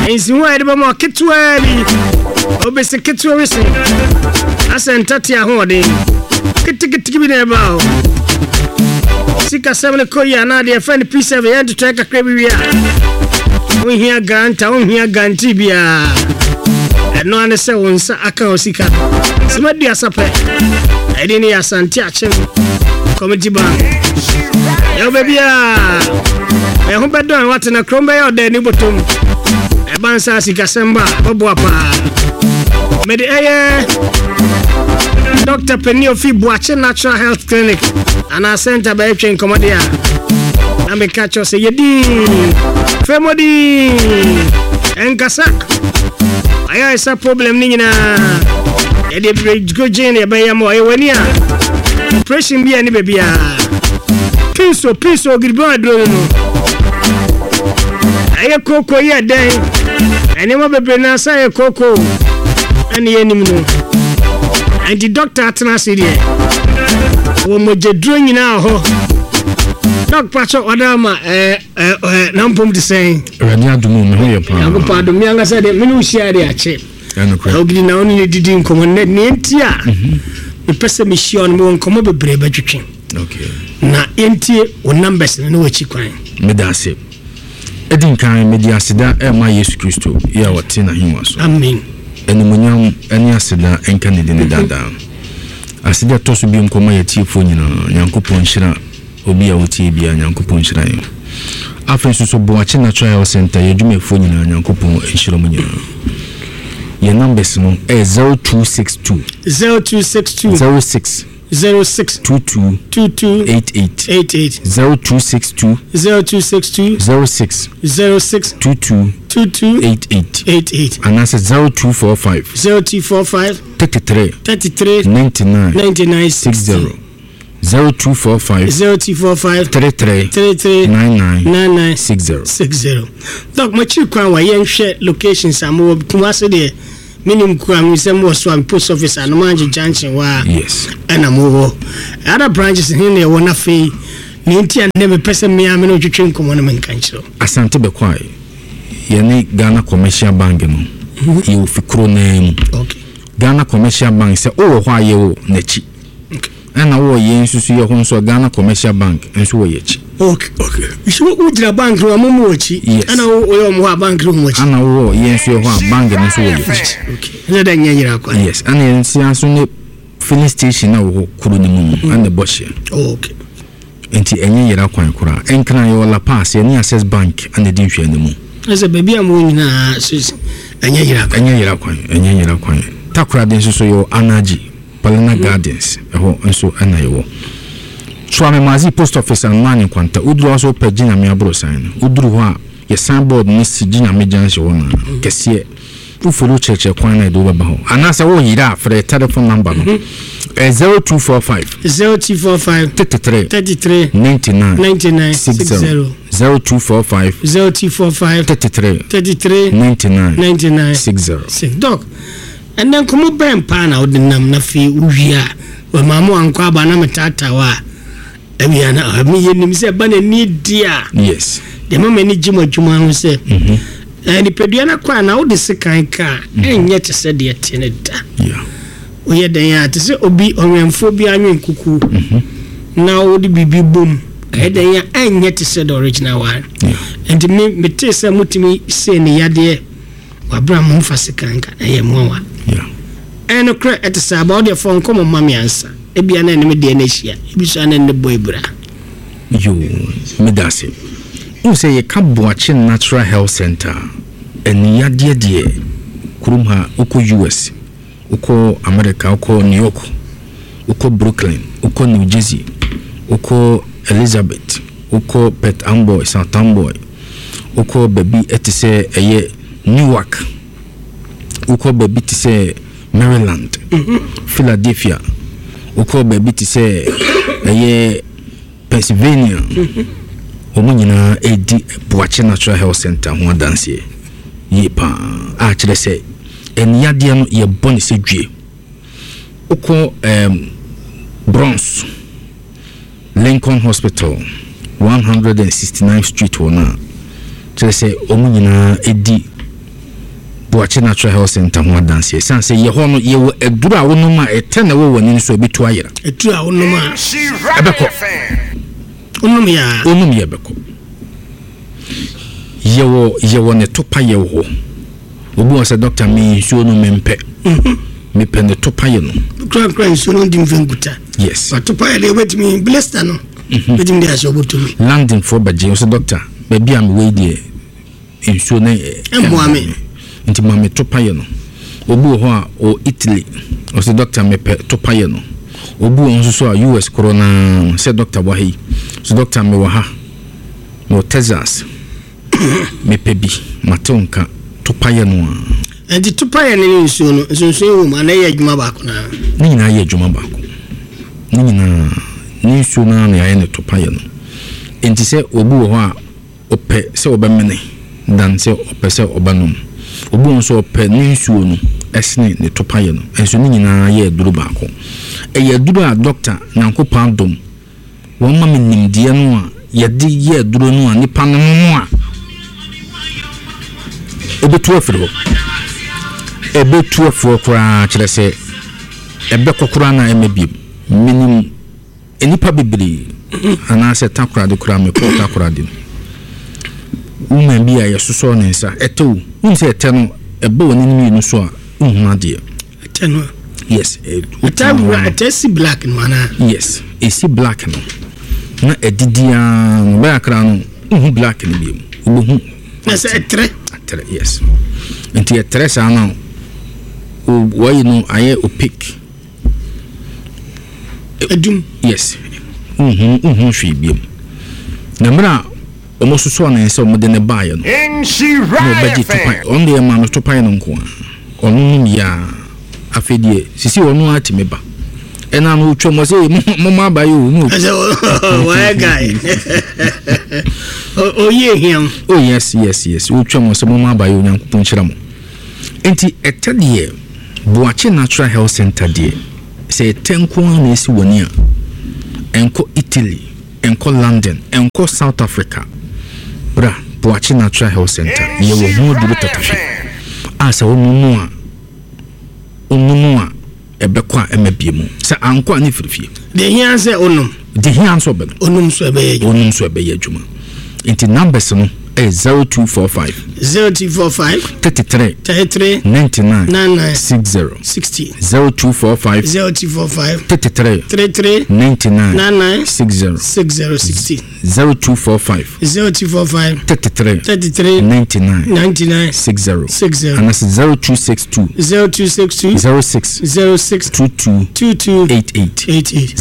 Ensi wa de ba mo ketwa bi obese ketwa wese asentati ahode kitikitiki bi na ba o sika semle koya na de friend P7 yan to take akra bi wia on hia garanti bia eno ane se wonsa aka osika semadi asape edi ni asanti achem comedy bank yo bebia e ho bedon watena krombe yo de ni botom e bansa sika semba bobo apa mede eye Dr. Penio Fi Boache Natural Health Clinic and our center by train commodia na me catch us yedi femodi enkasa aya isa problem ni nyina e de bridge go jene e ba yam o e wani a operation bia ni bebia piso girbo adro no aya koko ye den ene mo bebre na sa ye koko ani enim no and the doctor atna sidi wo mo jedro nyina ho doc pacho odama nampom de sen rani adumu me ho ye pa go pa do mi anga se de me no share de ache ogidi na oni didi nkomo ne entia me pese me shion me nkomo bebre batwetwe okay na entie wo numbers ne wachi kwan me da se edin kan me di asida e ma Yesu Kristo ya wote na hinwa so amen enimunyam eni asida enka ne de dada asida to so bi nkomo ye tiefo nyina Nyankopon hira obi a wotie bia Nyankopon hira ye afenso so Boache Natural Health Center ye dwumefo nyina Nyankopon hira mu nyina ye numbers no 0262 06 22 88 0262 06 22 88 and that's 0245 33 99 60 0245 33 99 60 Doc machi kwa wa yen share locations am Kumasi de minimum kwa misem was one post office and Manji Junction wa yes and amowo other branches here ne wona fe ni ntia ne me pese me am no twetwe nkomo no menkanchiro asante be kwai ye ni Ghana Commercial Bank no you fikro na mu okay Ghana Commercial Bank se o wo hwa ye wo nachi okay ana wo ye nsusu ye ho nso Ghana Commercial Bank nso wo ye chi okay isu wo dira bank ro amumu ochi ana wo yo mo bank ro mo ochi ana wo ye nso ho bank nso wo ye chi okay ene da nyanyira kwa yes ana ye nso ne filling station na wo kuro ni mu and the bosh okay enti enye yera kwan kura enkran ye wala pass ye ni Access Bank and the dinhwe ni mu ase baby am nyina enye yera kwan takura den so yo anaji Palana Gardens eho nso ana yewo so amemazi post office and man kwanta uduru aso pagina me abro sign uduru ho a ye signboard ni sigina me janse wona kese ufolo cheche kwan na do baba ho anasa wo yira afre telephone number no 0245 33 99 60 0245 33 99 60 Doc and then come ben pa na odinam na fi uwia we mamu anko aba na metata wa ewia na mi yenim se ba na ni dia yes de mama ni jimodwuma ho se ni pedua na kwa na odi sekan ka enye te se de tene da yeah o ye den ya te se obi onwemfo bi anwen kuku na odi bibi bom den ya enye te se the original one and me te se mutimi se ni yade wabra mo mfa sekan ka eye mo wa yeah eno kra etisa about the phone come mama ansa e bia na me de na hia e bi so na ne boy bra yo me dase u say ye ka Boache Natural Health Center eni yade de kurum ha uko US uko America uko New York uko Brooklyn uko New Jersey uko Elizabeth uko Pet Amboy South Amboy uko baby etise eye Newark uko baby tise Maryland Philadelphia uko baby tise eye Pennsylvania omunyina edi Boache Natural Health Center ho danse yepa a kire se eniyade no ye bone se dwie uko Bronx Lincoln Hospital 169th Street wona kire se omunyina edi Boachi Natural Health Center ho dance san say ye ho no ye wo aduru a wono ma etene wo wani so ebitu ayera etu a wono ma ebeko onum ya beko ye wo ne topa ye ho obi won say doctor me so no mempe me pen ne topa ye no kran so no dim venguta yes but topa ye le wetimi blester no wetim dey aso botumi landing for baje so doctor baby am we dey insuo na emboame nti mame topa ye no obi ho a o Italy o se doctor me pe topa ye no obi won so a US corona se doctor wa hi so doctor me wa ha no Texas me pe bi matonka topa ye no enti topa ye ne insuo no insuo wo ma na ye adwuma ba ko na ni nyina ye adwuma ba ko ni nyina ni insuo na na ye ne topa ye no enti se obi ho a o pe se obamene dan se o pe se obanom obi nso ope ni nsuo no esne ne topaye no enso ni nyina ye aduru ba ko ye aduru a doctor nyankopan dom won ma menimdie no a ye di ye aduru no a nipa no no a obetu afiro kura kire se ebe kokura na emebi minim enipa bibiri ana se takura de kura me ko takura de woman bi a yesoso ne nsa eto unse eteno ebe woni ni no so a unhuna de eteno yes etesi black no ana yes esi black no na edidia no ba akra no unhu black ni bi ubohu ese etre yes enti etre sa na o why no aye opaque edum yes unhu hwe bi na mra omo so na ense omo de ne bae no no budget to on the man to pay no nko onu ya afedie sisi onu atimeba ena no twom se mo ma bae o no why guy oh yeah him oh yes o twom se mo ma bae o nyankopon kira mo enti etadie Boachi Natural Health Center die se tenko na esi woni a enko Italy enko London enko South Africa bra Boachi Natural Health Center ye wo hu duru tatafi asa onunu a ebekwa emabie mu se anko ani firifie de hian se onum de hian so be onum so ebe ye adwuma enti numbers no 0245 33 99 60 0245 33 99 60 0245 33 99 60 and that's 0262 06 22 88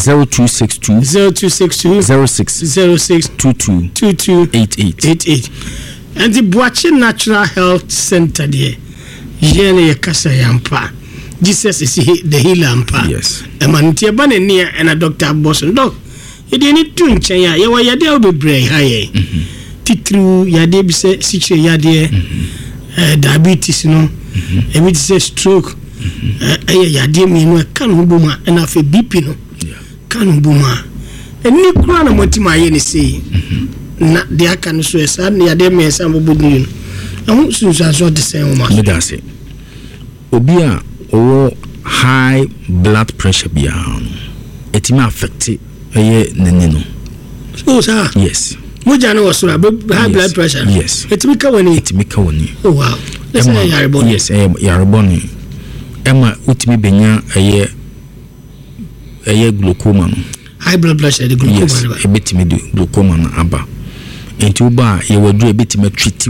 0262 06 22 88 and the Boachi Natural Health Center there yene ye kasa yampa Jesus is the healer ampa yes emantie ba ne nia and a Dr. Boson doc ye de ni tu nchen ya ye wa yade obebre ha ye titru yade bi se siche yade diabetes no ebi se stroke yade mi no kan hubuma na fe BP no kan hubuma eni kura na motima ye ne sei na de aka no so esa na yade me esa bobudu no ahu sunsa so de sen o ma me da se obi a o high blood pressure bia etimi affect eye nene no so sa yes moja no wasura high blood pressure yes etimi ka woni oh wow let's say yaribon yes yaribon ema utimi benya eye glaucoma no high blood pressure the glaucoma yes ebetimi de glaucoma na aba enti uba ye wadu ebetimi treat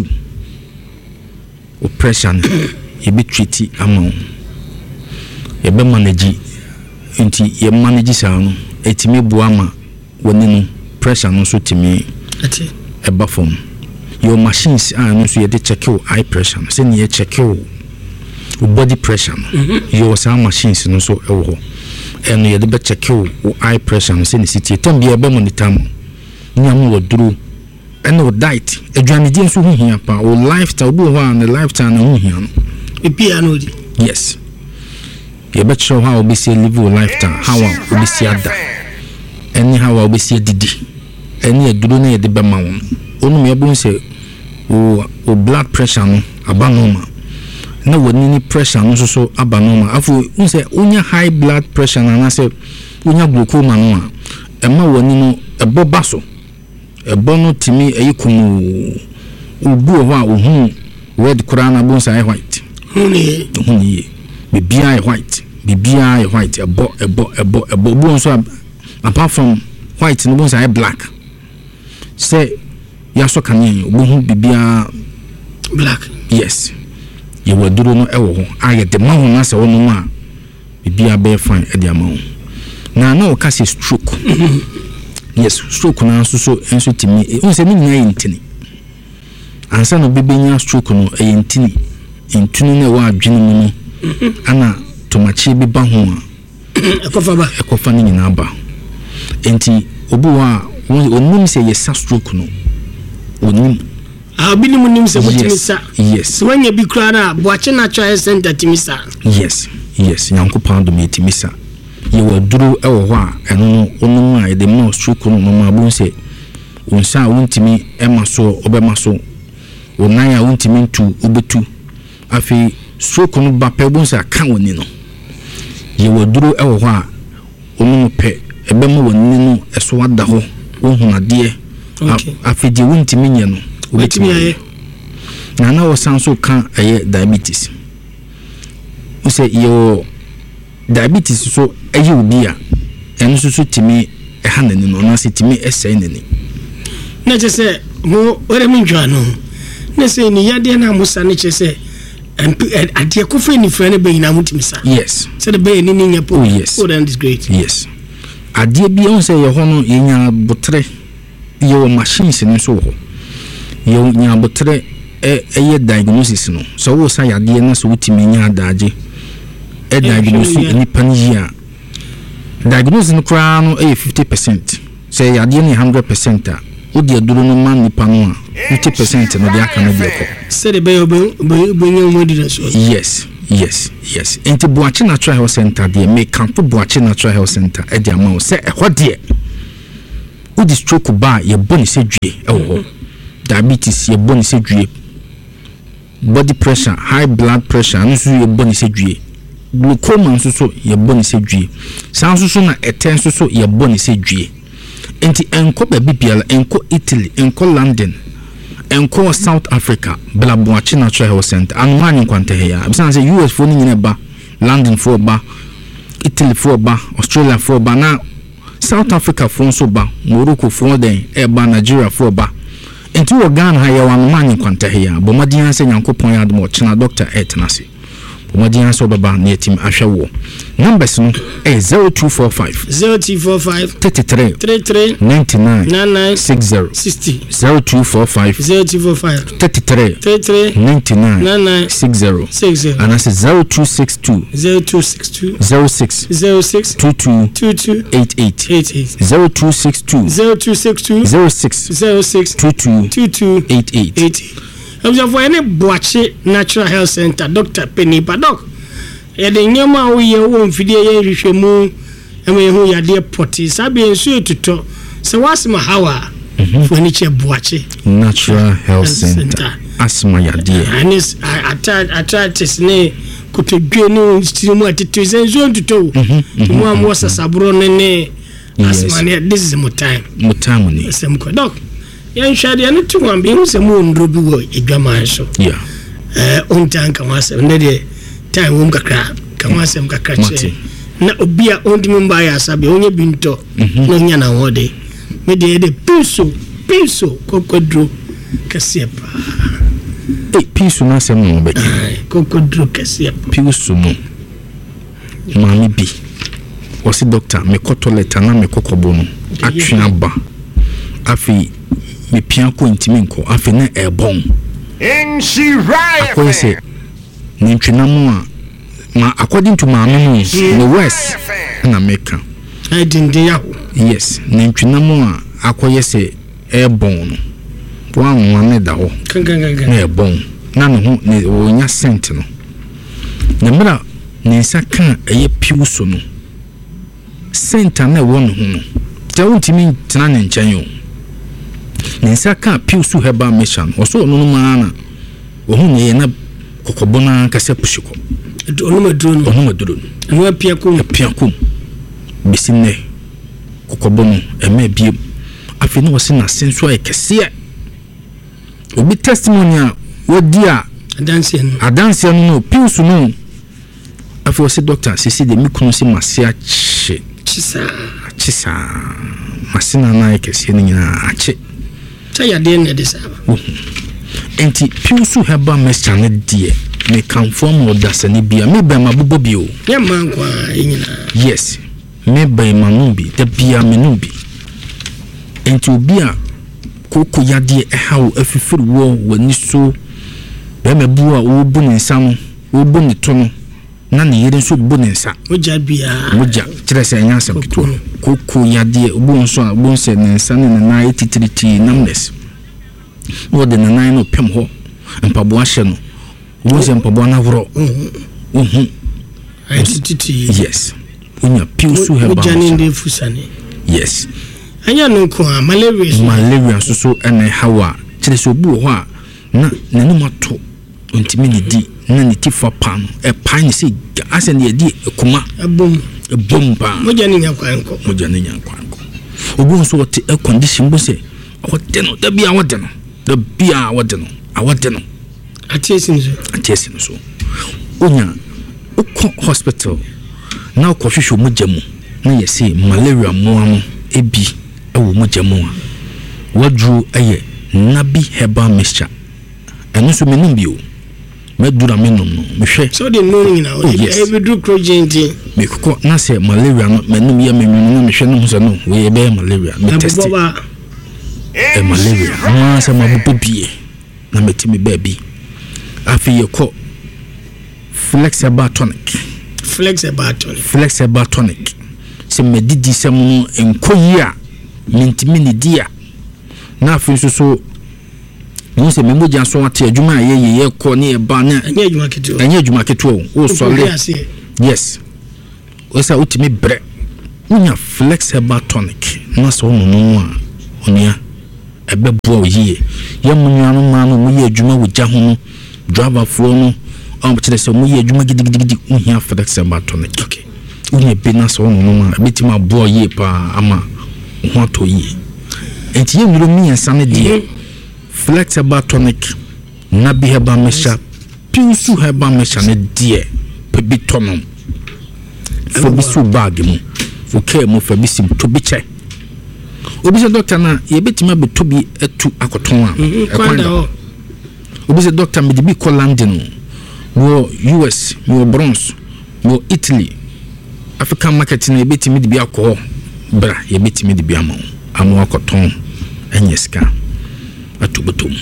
o pressure ebe treat ama ebe manage enti ye manage sa no etimi bu ama woni no pressure no so timi ati eba form your machines no so ye de check your eye pressure no se ne ye check your body pressure no your some machines no so ewo ho eno ye de be check your eye pressure no se ne siti tom bia be monitor mo nyam wo duru eno diet adwane di nso hu hia pa o lifestyle bu ho an lifestyle na hu hia no epia no di yes ye be show how be say live your lifestyle how we see ada any how we see didi any aduru na ye de be ma won onu me bu nse o blood pressure no aba no ma na woni pressure no so aba no ma afu unse unya high blood pressure na say unya glaucoma no a ema woni no ebo baso ebo no timi ayikumu ubu ho a ohun red kura na bonsa e white huni bibia e white ebo bonso apart from white no bonsa e black say yaso kanin obuhu bibia black yes ye waduro no ewo ho aye de ma ho na se wono a bibia be fine e de ama ho na o ka se stroke yes stroke na so enso timi on se ni nya yintini ansa no bibenya stroke no e yintini intunu na wa adwene mu no ana tomachi bi ba ho a ekofa ni nyina ba enti obu a onum se yesa stroke no onim binimu nim se mutimisa yes wanya bi kra na Boakye Natural Center timisa yes Nyankopɔn do metimisa ye waduru ewo ho a eno onum a de mo stroke no ma bo se unsa wontimi emaso obemaso onan a wontimi ntu obetu afi stroke no ba pe bo se aka woni no ye waduru ewo ho a onum pe ebema woni no eso wada ho ohun ade afi de wontimi nye no obetimi aye na o sanso kan aye diabetes we say yo diabetes so aye obi a eno so timi hanani no na se timi esai nani na je se mo ore mi dwa no na se ni yade na musa ne che se ade ko fe ni frene be na mutimi sa yes se de be ni nya po yes that is great yes ade bi on se ye ho no ye nya botre ye machines ni so ho ye nya botre eye diagnosis no so wo sa yade na so wutimi nya adaje diagnosis ni pania diagnosis no kra no 50% say yade ni 100% a odi aduru no man ni pano a 50% no de aka no de ko say the be mo di so yes enti Boakye Natural Health Center de me kanto Boakye Natural Health Center e de ama o say e ho de odi stroke ba ye boni se dwie e ho diabetes ye boni se dwie body pressure high blood pressure nso ye boni se dwie glaucoma nso ye boni se dwie sanso so na eten so ye boni se dwie enti enko ba bibiala enko Italy enko London enko South Africa bla Boakye Natural Health Center anmani kwante he ya bisan say US for ni nyine ba London for ba Italy for ba Australia for ba na South Africa for so ba Morocco for den e ba Nigeria for ba enti wo Ghana ha ya wanmani kwante he ya bo madian se Nyankopɔn ya admo china doctor etenase Pomadian so baba na team ahwewo numbers no 0245 33 99 60 0245 33 99 60 and that's 0262 06 22 88 0262 06 22 88 for any Boakye Natural Health Center, Dr. Penny Paddock. Yade nyama uye uo mfidie ye rishemu who ya dear potty. Sabi ensuye tuto. So what's my hawa for niche Boakye Natural Health Center. Asma ya dear. And I tried to say, could you go still more to zone to toe? One was a sabron nene. Asma, this is more time. Mutamuni. Some doc. Yan shadi anu tu wambi unse mu ndrobi wo edwama so on tanka wase ndede time wum kakra kamase mkakra che na obia ondimi mba ya sabe onye binto no nya na wode me de piso kokodro kasiepa piso na se mo be kokodro kasiepa piso mo mami bi osi doctor me kotoleta na me kokobo no atwe aba afi me pianko intimi nko afi na ebon akwai se ni ntwenamu a ma according to ma no the west na meka I didn't ya yes ni ntwenamu a akoye se ebon no wa ne da ho na ebon na ne ho ne onya sent no ne mra ne saka eye piuso no sent na wo no ho no tawo ntimi tena ne nkyɛn yo Ninsaka piusu heba mission oso no mana ohun ye na kokobona kase pushiko onuma duro no piakum bisine kokobono eme biem afi no wose na senso ekese obi testimony a wodi a adanse no piusu no afi wose doctor sisi de mikunu si masia chisa masina na ekese ni nyina ache ya de ne de saba enti piusu heba mescha ne die me kan form odasani bia me ba mabobo bio ya mankwa nyina yes me ba manubi de bia menubi enti obi a koko yade ehawo afifiri wo wani so be mebu a wo bu ne nsa no wo bu ne to no na ne yere so bu ne nsa moja bia moja kire se anya asem kito koko yade obu nso a obu nse ne nsa ne na etitiriti namness wo de na no pem ho mpabo ahye no wo se mpabo na woro etitiriti yes unya piusu heba moja ne de fusane yes anya no ko malaria so ene hawa kire se obu ho a na nanu mato ontimi ne di na ne tifa pan e pan ne se ase ne di ekuma ebom pa moja ne nya kwanko obu nso wote e condition bo se wote no da bia wote no atiesin so onya uko hospital na ko hwehwe moja mu na yesi malaria moa no ebi ewo moja mu a wadru eye nabi herbal mixture eno so menum bio medura menum no mehwe so de no nyina o e do project me kokko na se malaria no menum ye menum no mehwe no so no we be malaria me test malaria ma se mabupo bie na metimi baby afi yeko flexible tonic se medidi se mu enkoyi a mentimi ne dia na afi so no se memoja so ate adwuma ye ko ne e ba na anya adwuma keto o so le yes o sa utimi bre unya flexible tonic na so no a onia ebe bo yie ye munwanu ma no mu ye adwuma wo gya ho no driver fo no am kire se mu ye adwuma gidigidi uhia flexible tonic okay unya be na so no ma betima bo yie pa ama ho to yie enti ye nwuro mi ensa ne de flexible tonic na be heba mesha piusu heba mesha ne de pebi tonom fobi su bag mu okay mu fobi sim to bi che obi se doctor na ye betima betobi etu akoton a ekwanda obi se doctor me de bi ko London wo US wo Bronx wo Italy African market na ye betimi de bi akọ bra ye betimi de bi ama akoton enyeska atubutum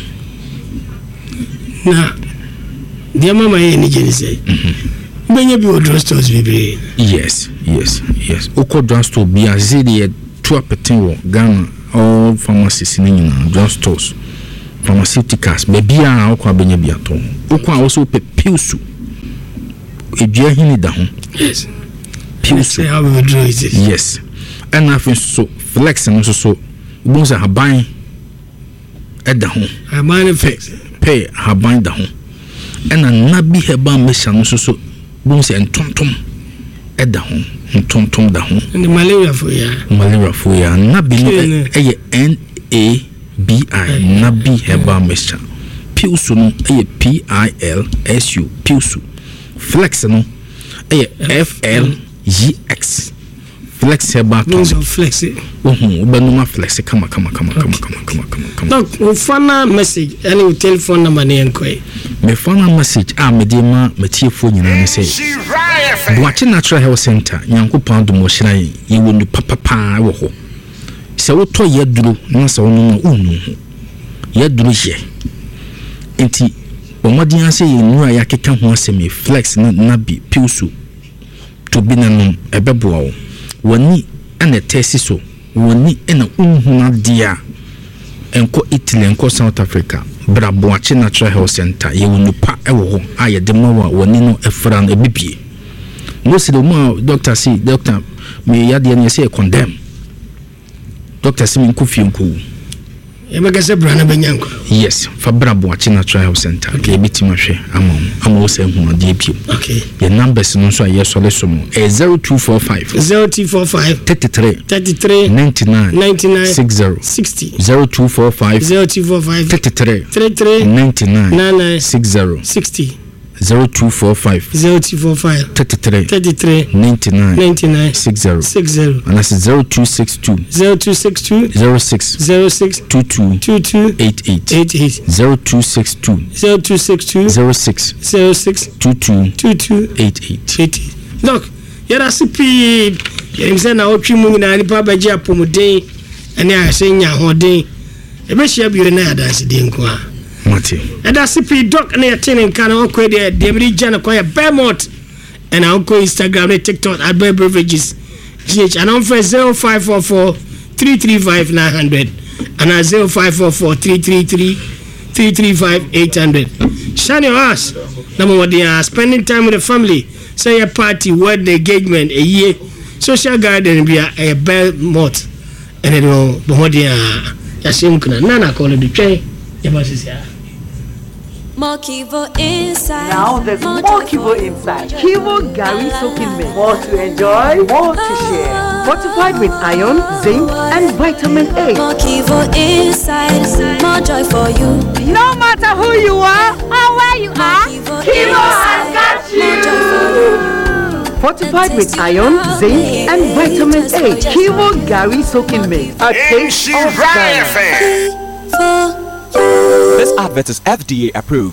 na dia mama ye ni jenise benye bi o drugstores bibre yes oko drugstore bi azidi tuapetin Ghana all pharmacies ni nyina drugstores pharmaceuticals bebia okwa benye biato okwa also pe piusu edua hini da ho yes piusu yes and afin so flex no so bonza haban eda ho haban flex pay haban da ho ena nabi heba mesha no so bonza entontom eda ho ntontom da ho and malaria for ya nabi no eye NABI nabi heba mesha piusu no eye PILSU piusu flex no eye FLGX flex heba no flex ubenuma flex kama Doc, ufana message any telephone number ne enkoy me phone message medema metiefo nyina ne say Boache Natural Health Center nyankopon do mo hira yi wonu papa wo ho se wo to yaduro na se wo no unu yaduro je enti omodin ase ye nu a yakeka ho asemi flex na bi piusu to bi nanom ebebo wo woni ene tesi so woni ena unhuna dia enko Italy enko South Africa bra Boache Natural Health Center ye wonu pa ewo ho aye de mo wa woni no efra no ebibie no se do mo doctor see doctor me ya de ne say condemn doctor see me nko fie nko e make say brana benyanko yes fa Braboachi Natural Health Center okay bitima hwe ama wo say hu ade piem okay your numbers no so aye sole so no 0245 33 99 60 0245 33 99 60 0245 33 99 60 and that's 0262 06 22 88 0262 06 22 88. Look, yara sipi yemse na otwi mu na nipa baje apomuden ene a se nya hoden e be hia biure na yadanse de nko a mate eda sipi doc na yatene nka na okwe de Demri Jana kwa ya Belmont and I go Instagram and TikTok at Bear Beverages GH and I'm for 0544 335 900 and 0544 335 800. Shine your ass. Number one, they are spending time with the family. Say a party, wedding, engagement, a year, social garden be a Belmont and it will be what they are. Yasimkuna Nana call it the train. More Kivo inside. Now there's more Kivo inside. Kivo Gary soaking milk. More to enjoy, more to share. Fortified with iron, zinc, and vitamin A. More Kivo inside. More joy for you. No matter who you are or where you are, Kivo has got you. Fortified with iron, zinc, and vitamin A. Kivo Gary soaking milk. A taste of Ghana. This advert is FDA approved.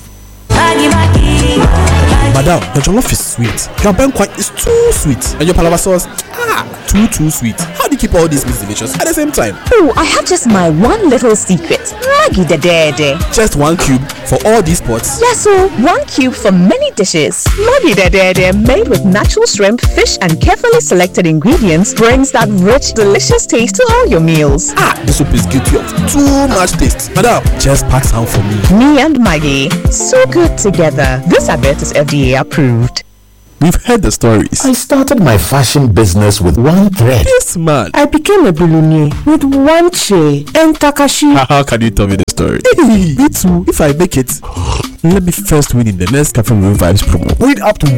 Madam, the jollof is sweet. Your banquet is too sweet. And your palava sauce, too sweet. How do you keep all these meats delicious at the same time? Oh, I have just my one little secret. Maggi the Dede. Just 1 cube for all these pots? Yes, so 1 cube for many dishes. Maggi the Dede, made with natural shrimp, fish, and carefully selected ingredients, brings that rich, delicious taste to all your meals. The soup is guilty of too much taste. Madam, just pack some for me. Me and Maggi, so good together. This advert is FDA approved. We've heard the stories. I started my fashion business with one thread. This man. I became a billionaire with one tray and Takashi. How can you tell me the story? Hey, me too. If I make it, let me first win in the next Cafe Room Vibes promo. Win up to